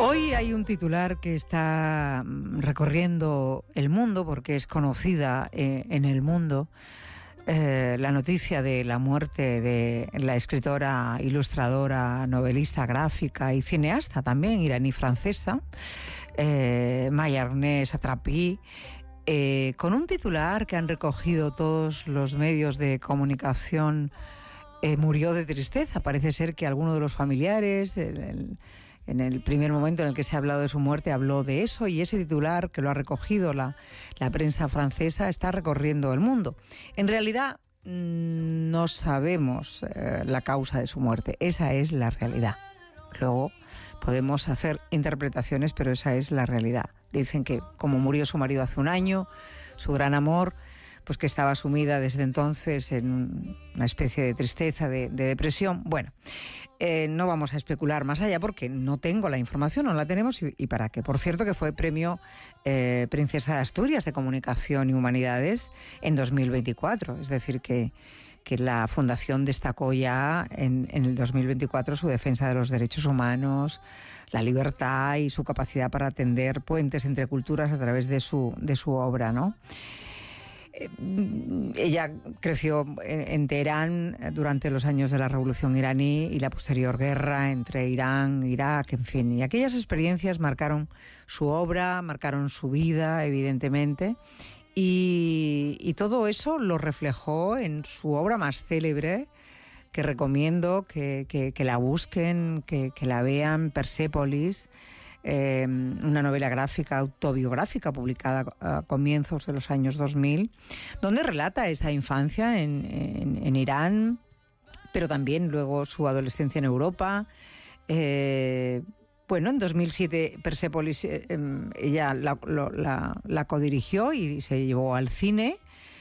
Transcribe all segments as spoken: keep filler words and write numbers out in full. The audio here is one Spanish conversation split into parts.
Hoy hay un titular que está recorriendo el mundo porque es conocida eh, en el mundo eh, la noticia de la muerte de la escritora, ilustradora, novelista gráfica y cineasta también iraní-francesa, eh, Mayarnés Satrapi, eh, con un titular que han recogido todos los medios de comunicación. Eh, murió de tristeza. Parece ser que alguno de los familiares, el, el, en el primer momento en el que se ha hablado de su muerte, habló de eso, y ese titular que lo ha recogido la, la prensa francesa está recorriendo el mundo. En realidad no sabemos eh, la causa de su muerte. Esa es la realidad. Luego podemos hacer interpretaciones, pero esa es la realidad. Dicen que como murió su marido hace un año, su gran amor, pues que estaba sumida desde entonces en una especie de tristeza, de, de depresión. Bueno, eh, no vamos a especular más allá porque no tengo la información, no la tenemos y, y para qué. Por cierto, que fue premio eh, Princesa de Asturias de Comunicación y Humanidades en dos mil veinticuatro. Es decir, que, que la Fundación destacó ya en, en el dos mil veinticuatro su defensa de los derechos humanos, la libertad y su capacidad para tender puentes entre culturas a través de su, de su obra, ¿no? Ella creció en Teherán durante los años de la Revolución iraní y la posterior guerra entre Irán, Irak, en fin. Y aquellas experiencias marcaron su obra, marcaron su vida, evidentemente. Y, y todo eso lo reflejó en su obra más célebre, que recomiendo que, que, que la busquen, que, que la vean, Persépolis. Eh, una novela gráfica autobiográfica publicada a comienzos de los años dos mil, donde relata esa infancia en, en, en Irán, pero también luego su adolescencia en Europa. Eh, bueno, en dos mil siete Persépolis eh, ella la, lo, la, la codirigió y se llevó al cine.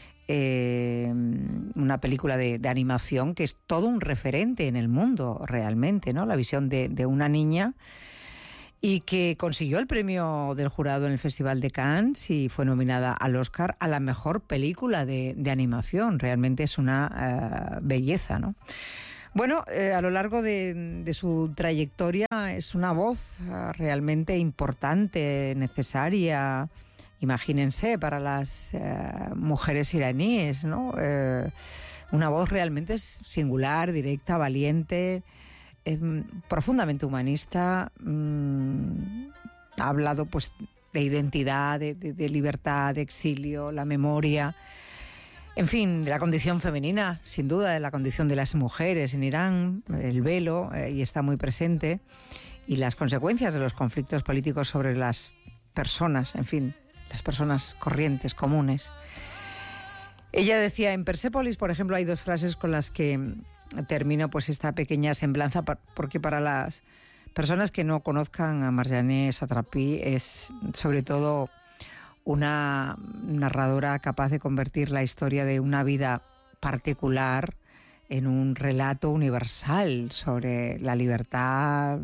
Eh, una película de, de animación que es todo un referente en el mundo realmente, ¿no? La visión de, de una niña, y que consiguió el premio del jurado en el Festival de Cannes y fue nominada al Oscar a la mejor película de, de animación. Realmente es una uh, belleza, ¿no? Bueno, eh, a lo largo de, de su trayectoria es una voz uh, realmente importante, necesaria, imagínense, para las uh, mujeres iraníes, ¿no? Eh, una voz realmente singular, directa, valiente, Eh, profundamente humanista. Mmm, ha hablado pues de identidad, de, de, de libertad, de exilio, la memoria, en fin, de la condición femenina, sin duda, de la condición de las mujeres en Irán, el velo, eh, y está muy presente, y las consecuencias de los conflictos políticos sobre las personas, en fin, las personas corrientes, comunes. Ella decía en Persépolis, por ejemplo, hay dos frases con las que termino pues esta pequeña semblanza, porque para las personas que no conozcan a Mayarnés Satrapi es sobre todo una narradora capaz de convertir la historia de una vida particular en un relato universal sobre la libertad,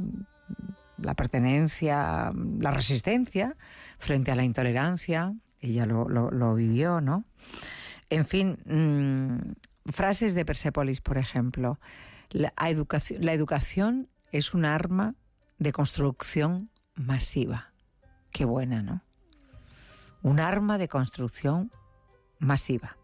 la pertenencia, la resistencia frente a la intolerancia. Ella lo, lo, lo vivió, ¿no? En fin, mmm, frases de Persépolis, por ejemplo. La educación, la educación es un arma de construcción masiva. Qué buena, ¿no? Un arma de construcción masiva.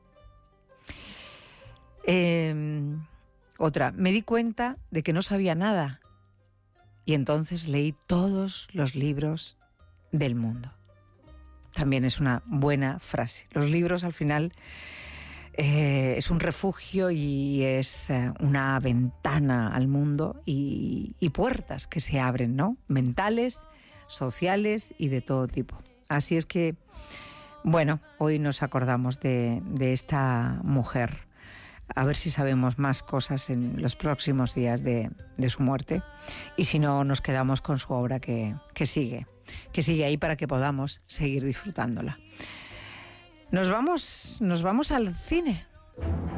Eh, otra, me di cuenta de que no sabía nada y entonces leí todos los libros del mundo. También es una buena frase. Los libros al final Eh, es un refugio y es eh, una ventana al mundo y, y puertas que se abren, ¿no? Mentales, sociales y de todo tipo. Así es que, bueno, hoy nos acordamos de, de esta mujer. A ver si sabemos más cosas en los próximos días de, de su muerte. Y si no, nos quedamos con su obra que, que sigue, que sigue ahí para que podamos seguir disfrutándola. Nos vamos, nos vamos al cine.